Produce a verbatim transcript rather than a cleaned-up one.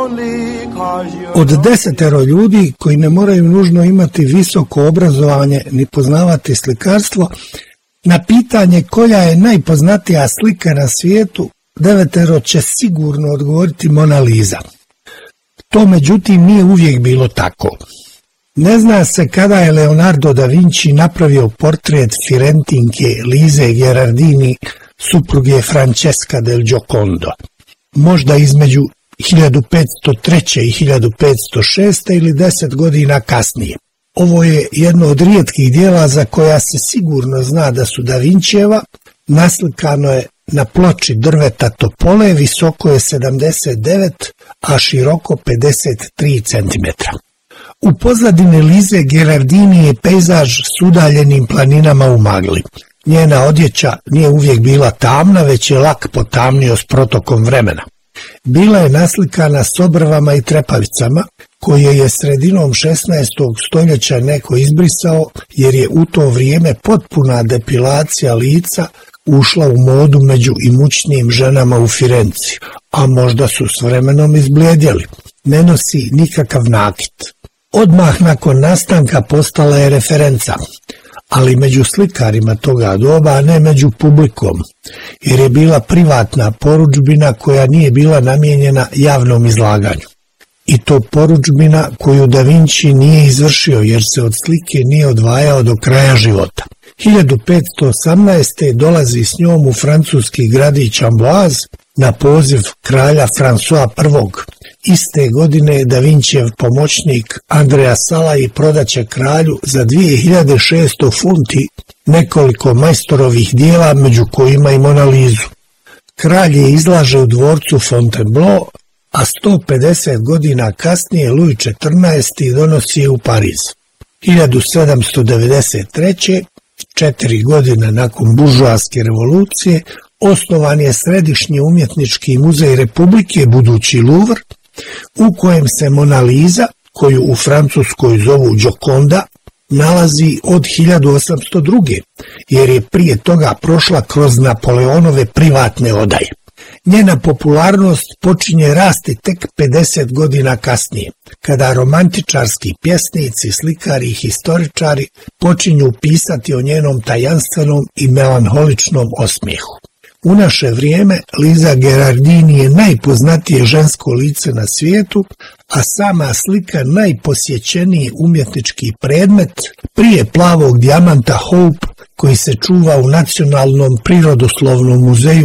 Od desetero ljudi koji ne moraju nužno imati visoko obrazovanje ni poznavati slikarstvo, na pitanje koja je najpoznatija slika na svijetu, devetero će sigurno odgovoriti Mona Lisa. To međutim nije uvijek bilo tako. Ne zna se kada je Leonardo da Vinci napravio portret Firentinke Lise Gherardini, supruge Francesca del Giocondo. Možda između hiljadu petsto treće. i hiljadu petsto šeste. ili deset godina kasnije. Ovo je jedno od rijetkih dijela za koja se sigurno zna da su Da Vincijeva. Naslikano je na ploči drveta topole, visoko je sedamdeset devet, a široko pedeset tri centimetra. U pozadini Lise Gherardini je pejzaž s udaljenim planinama u magli. Njena odjeća nije uvijek bila tamna, već je lak potamnio s protokom vremena. Bila je naslikana s obrvama i trepavicama, koje je sredinom šesnaestog stoljeća neko izbrisao, jer je u to vrijeme potpuna depilacija lica ušla u modu među imućnijim ženama u Firenci, a možda su s vremenom izblijedjeli. Ne nosi nikakav nakit. Odmah nakon nastanka postala je referenca, ali među slikarima toga doba, a ne među publikom, jer je bila privatna porudžbina koja nije bila namijenjena javnom izlaganju. I to porudžbina koju Da Vinci nije izvršio, jer se od slike nije odvajao do kraja života. hiljadu petsto osamnaeste. dolazi s njom u francuski gradić Amboise na poziv kralja François prvog. Iste godine Da Vincijev pomoćnik Andrea Salai prodaće kralju za dvije hiljade šesto funti nekoliko majstorovih dijela, među kojima i Mona Lisu. Kralj je izlaže u dvorcu Fontainebleau, a sto pedeset godina kasnije Louis četrnaesti. donosi je u Pariz. hiljadu sedamsto devedeset treće. četiri godine nakon buržoaske revolucije, osnovan je Središnji umjetnički muzej Republike, budući Louvre, u kojem se Mona Lisa, koju u Francuskoj zovu Gioconda, nalazi od hiljadu osamsto druge. jer je prije toga prošla kroz Napoleonove privatne odaje. Njena popularnost počinje rasti tek pedeset godina kasnije, kada romantičarski pjesnici, slikari i historičari počinju pisati o njenom tajanstvenom i melanholičnom osmijehu. U naše vrijeme Lisa Gherardini je najpoznatije žensko lice na svijetu, a sama slika najposjećeniji umjetnički predmet prije plavog dijamanta Hope, koji se čuva u Nacionalnom prirodoslovnom muzeju